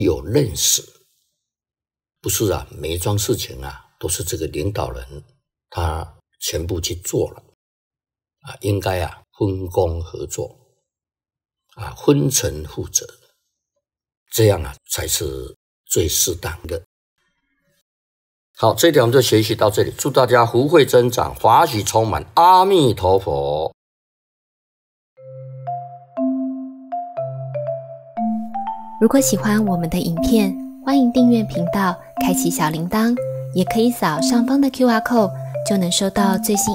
有认识，不是每一桩事情都是这个领导人他全部去做了应该分工合作分层负责，这样才是最适当的。好，这一条我们就学习到这里，祝大家福慧增长，法喜充满，阿弥陀佛。 如果喜欢我们的影片，欢迎订阅频道，开启小铃铛，也可以扫上方的 QR code，就能收到最新